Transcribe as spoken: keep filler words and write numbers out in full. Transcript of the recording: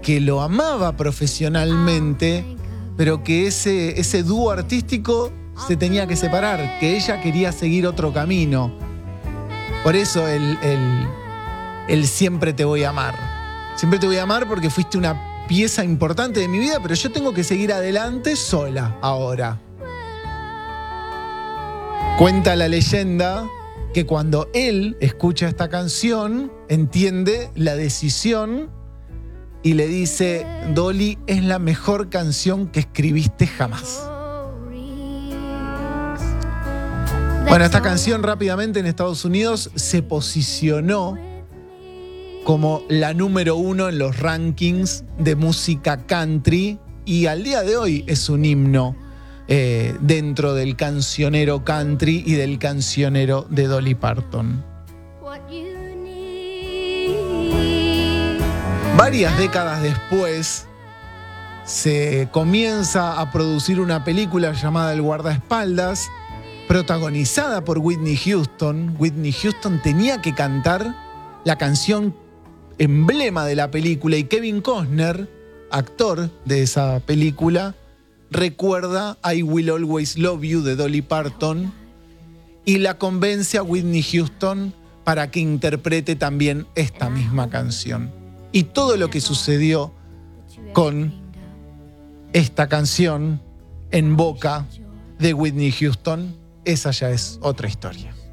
que lo amaba profesionalmente, pero que ese, ese dúo artístico se tenía que separar, que ella quería seguir otro camino. Por eso el, el, el siempre te voy a amar. Siempre te voy a amar porque fuiste una pieza importante de mi vida, pero yo tengo que seguir adelante sola ahora. Cuenta la leyenda que cuando él escucha esta canción, entiende la decisión y le dice: Dolly, es la mejor canción que escribiste jamás. Bueno, esta canción rápidamente en Estados Unidos se posicionó como la número uno en los rankings de música country y al día de hoy es un himno eh, dentro del cancionero country y del cancionero de Dolly Parton. Varias décadas después se comienza a producir una película llamada El guardaespaldas, protagonizada por Whitney Houston. Whitney Houston tenía que cantar la canción emblema de la película y Kevin Costner, actor de esa película, recuerda I Will Always Love You de Dolly Parton y la convence a Whitney Houston para que interprete también esta misma canción. Y todo lo que sucedió con esta canción en boca de Whitney Houston, esa ya es otra historia.